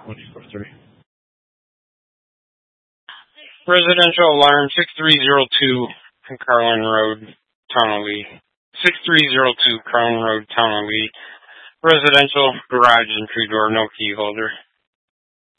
24-3. Residential alarm 6302 Carlin Road, Tonawee. 6302 Carlin Road, Tonawee. Residential garage entry door, no key holder.